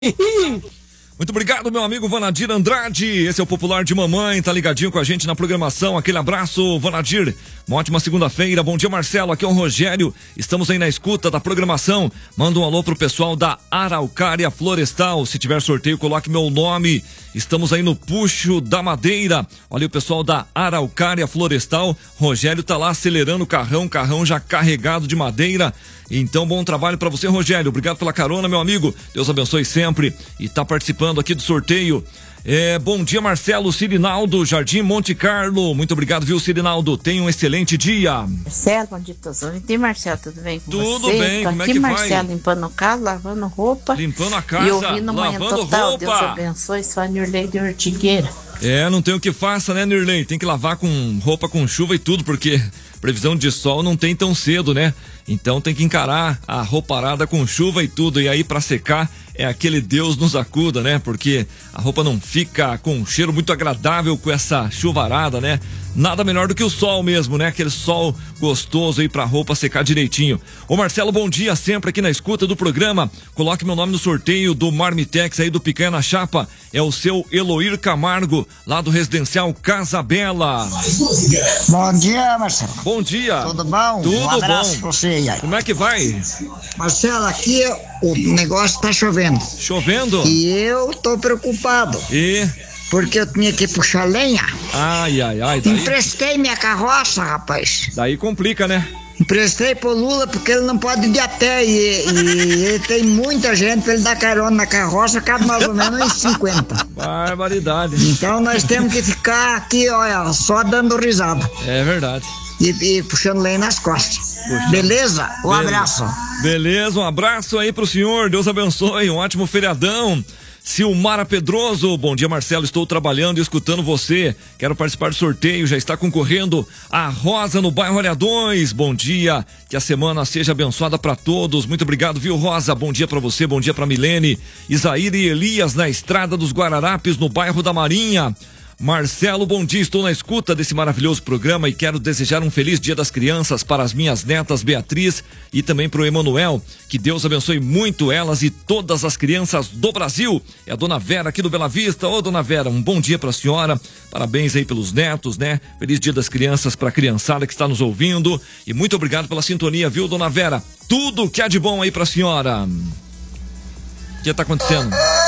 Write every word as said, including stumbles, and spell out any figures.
Muito obrigado, meu amigo Vanadir Andrade. Esse é o Popular de Mamãe, tá ligadinho com a gente na programação. Aquele abraço, Vanadir. Uma ótima segunda-feira. Bom dia, Marcelo. Aqui é o Rogério. Estamos aí na escuta da programação. Manda um alô pro pessoal da Araucária Florestal. Se tiver sorteio, coloque meu nome. Estamos aí no Puxo da Madeira. Olha aí o pessoal da Araucária Florestal. Rogério tá lá acelerando o carrão, carrão já carregado de madeira. Então, bom trabalho pra você, Rogério. Obrigado pela carona, meu amigo. Deus abençoe sempre. E tá participando aqui do sorteio. É, bom dia, Marcelo, Cirinaldo, Jardim Monte Carlo. Muito obrigado, viu, Cirinaldo? Tenha um excelente dia. Marcelo, bom dia a todos. E Marcelo, tudo bem com tudo você? Tudo bem, Tô como aqui, é que Marcelo, vai? limpando o carro, lavando roupa. Limpando a casa, e ouvindo Manhã lavando Total. roupa. Deus abençoe, só Nirlei de Ortigueira. É, não tem o que faça, né, Nirlei? Tem que lavar com roupa com chuva e tudo, porque previsão de sol não tem tão cedo, né? Então tem que encarar a rouparada com chuva e tudo. E aí pra secar é aquele Deus nos acuda, né? Porque a roupa não fica com um cheiro muito agradável com essa chuvarada, né? Nada melhor do que o sol mesmo, né? Aquele sol gostoso aí pra roupa secar direitinho. Ô Marcelo, bom dia sempre aqui na escuta do programa. Coloque meu nome no sorteio do Marmitex aí do Picanha na Chapa. É o seu Eloir Camargo, lá do Residencial Casa Bela. Bom dia, Marcelo. Bom dia. Tudo bom? Tudo um abraço bom. pra você aí. Como é que vai? Marcelo, aqui o negócio tá chovendo. Chovendo? E eu tô preocupado. E? Porque eu tinha que puxar lenha. Ai, ai, ai. Daí... Emprestei minha carroça, rapaz. Daí complica, né? Emprestei pro Lula porque ele não pode ir de a pé. E, e ele tem muita gente pra ele dar carona na carroça, cabe mais ou menos uns cinquenta. Barbaridade. Então nós temos que ficar aqui, olha, só dando risada. É verdade. E, e puxando lenha nas costas. Puxa. Beleza? Um Beleza. abraço. Beleza, um abraço aí pro senhor. Deus abençoe. Um ótimo feriadão. Silmara Pedroso, bom dia, Marcelo, estou trabalhando e escutando você, quero participar do sorteio, já está concorrendo a Rosa no bairro Olhadões. Bom dia, que a semana seja abençoada para todos. Muito obrigado, viu, Rosa? Bom dia para você, bom dia para Milene, Isaíra e Elias na Estrada dos Guararapes, no bairro da Marinha. Marcelo, bom dia, estou na escuta desse maravilhoso programa e quero desejar um feliz Dia das Crianças para as minhas netas Beatriz e também para o Emanuel. Que Deus abençoe muito elas e todas as crianças do Brasil. É a dona Vera aqui do Bela Vista. Ô, dona Vera, um bom dia para a senhora. Parabéns aí pelos netos, né? Feliz Dia das Crianças para a criançada que está nos ouvindo e muito obrigado pela sintonia, viu, dona Vera? Tudo que há de bom aí para a senhora. O que está acontecendo?